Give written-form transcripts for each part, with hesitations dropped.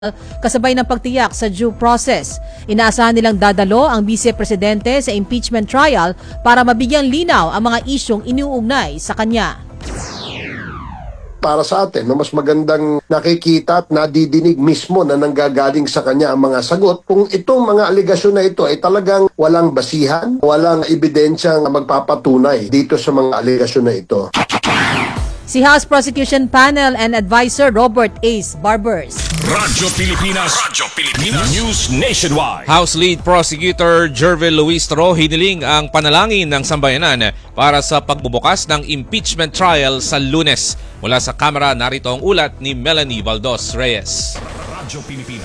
kasabay ng pagtiyak sa due process. Inaasahan nilang dadalo ang Vice-Presidente sa impeachment trial para mabigyang linaw ang mga isyong iniuugnay sa kanya. Para sa atin, mas magandang nakikita at nadidinig mismo na nanggagaling sa kanya ang mga sagot kung itong mga aligasyon na ito ay talagang walang basihan, walang ebidensyang magpapatunay dito sa mga aligasyon na ito. Si House Prosecution Panel and Advisor Robert Ace Barbers. Radyo Pilipinas, News Nationwide. House Lead Prosecutor Jervil Luistro hiniling ang panalangin ng sambayanan para sa pagbubukas ng impeachment trial sa Lunes. Mula sa kamera, narito ang ulat ni Melanie Valdos Reyes. Radyo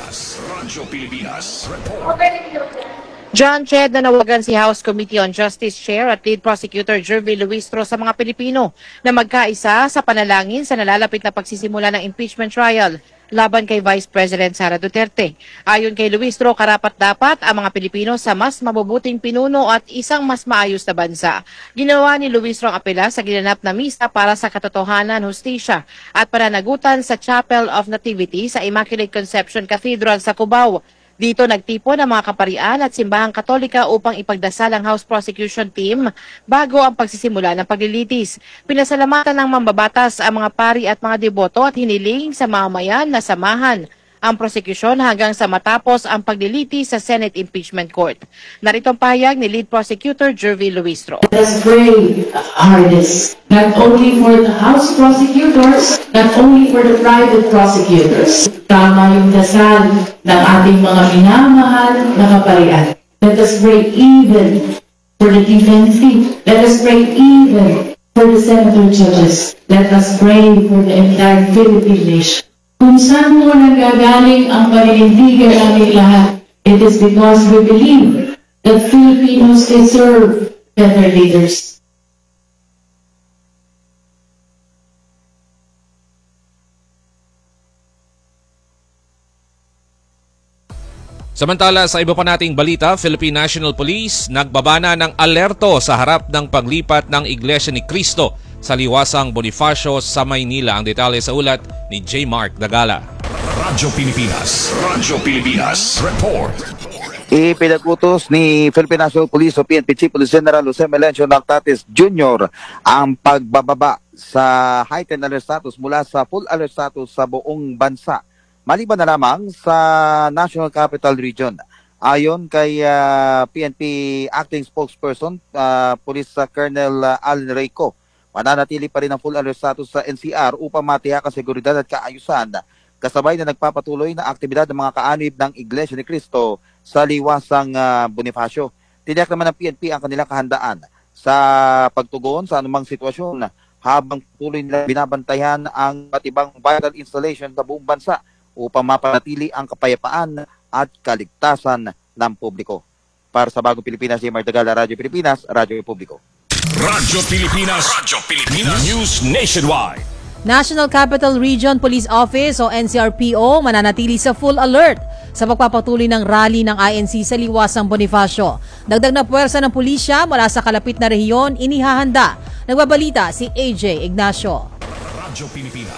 Pilipinas, report. John Ched nanawagan si House Committee on Justice Chair at Lead Prosecutor Jervil Luistro sa mga Pilipino na magkaisa sa panalangin sa nalalapit na pagsisimula ng impeachment trial laban kay Vice President Sara Duterte. Ayon kay Luistro, karapat-dapat ang mga Pilipino sa mas mabubuting pinuno at isang mas maayos na bansa. Ginawa ni Luistro ang apela sa ginanap na misa para sa katotohanan, hustisya at pananagutan sa Chapel of Nativity sa Immaculate Conception Cathedral sa Cubao. Dito nagtipon ang mga kaparian at simbahang katolika upang ipagdasal ang House Prosecution Team bago ang pagsisimula ng paglilitis. Pinasalamatan ng mambabatas ang mga pari at mga deboto at hiniling sa mamamayan na samahan ang prosekusyon hanggang sa matapos ang paglilitis sa Senate Impeachment Court. Narito ang pahayag ni Lead Prosecutor Jervil Luistro. Let's pray hardest, not only for the House prosecutors, not only for the private prosecutors. Tama yung dasal ng ating mga minamahal na kaparian. Let us pray even for the defense team. Let us pray even for the senator judges. Let us pray for the entire Philippine nation. Kung saan mo nanggagaling ang paninindigan namin lahat, it is because we believe that Filipinos deserve better leaders. Samantala, sa iba pa nating balita, Philippine National Police nagbabana ng alerto sa harap ng paglipat ng Iglesia ni Cristo sa Liwasang Bonifacio sa Maynila. Ang detalye sa ulat ni J. Mark Dagala. Radyo Pilipinas, report. Ipinagutos ni Philippine National Police o PNP Chief Police General Jose Melencio Nactatis Jr. ang pagbababa sa heightened alert status mula sa full alert status sa buong bansa, maliban na lamang sa National Capital Region. Ayon kay PNP Acting Spokesperson, Police Colonel Allen Reyco, mananatili pa rin ang full alert status sa NCR upang matiyak ang seguridad at kaayusan, kasabay na nagpapatuloy na aktibidad ng mga kaanib ng Iglesia ni Cristo sa Liwasang Bonifacio. Tiniyak naman ng PNP ang kanilang kahandaan sa pagtugon sa anumang sitwasyon habang tuloy nila binabantayan ang iba't ibang vital installation sa buong bansa upang mapanatili ang kapayapaan at kaligtasan ng publiko. Para sa Bagong Pilipinas, J. Mark Dagala, Radyo Pilipinas, Radyo Republiko. Radyo Pilipinas, News Nationwide. National Capital Region Police Office o NCRPO mananatili sa full alert sa pagpapatuloy ng rally ng INC sa Liwasang Bonifacio. Dagdag na puwersa ng pulisya mula sa kalapit na rehiyon inihahanda. Nagbabalita si AJ Ignacio. Radyo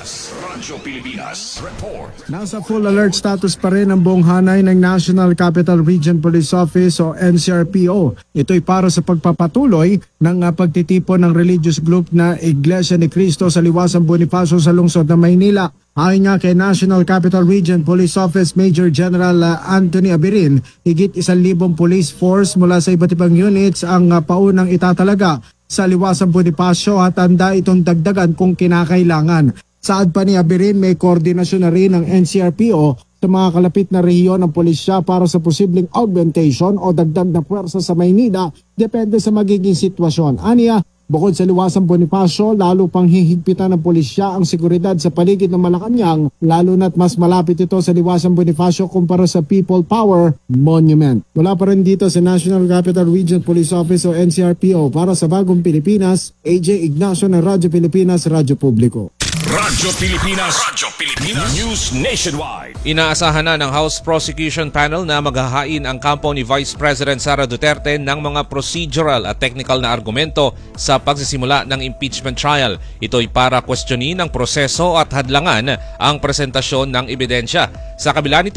Pilipinas, report. Nasa full alert status pa rin ang buong hanay ng National Capital Region Police Office o NCRPO. Ito'y para sa pagpapatuloy ng pagtitipon ng religious group na Iglesia ni Cristo sa Liwasang Bonifacio sa lungsod ng Maynila. Ayon nga kay National Capital Region Police Office Major General Anthony Abirin, higit 1,000 police force mula sa iba't ibang units ang paunang itatalaga sa Liwasang Bonifacio at handa itong dagdagan kung kinakailangan. Saad pa ni Abirin, may koordinasyon na rin ng NCRPO sa mga kalapit na rehiyon ng pulisya para sa posibleng augmentation o dagdag na puwersa sa Maynila depende sa magiging sitwasyon. Aniya, bukod sa Liwasang Bonifacio, lalo pang hihigpitan ng pulisya ang seguridad sa paligid ng Malacanang, lalo na't mas malapit ito sa Liwasang Bonifacio kumpara sa People Power Monument. Wala pa rin dito sa National Capital Region Police Office o NCRPO. Para sa Bagong Pilipinas, AJ Ignacio ng Radyo Pilipinas, Radyo Publiko. Radyo Pilipinas. Radyo Pilipinas. News Nationwide. Inaasahan na ng House Prosecution Panel na maghahain ang kampo ni Vice President Sara Duterte ng mga procedural at technical na argumento sa pagsisimula ng impeachment trial. Ito'y para questionin ang proseso at hadlangan ang presentasyon ng ebidensya. Sa kabila nito,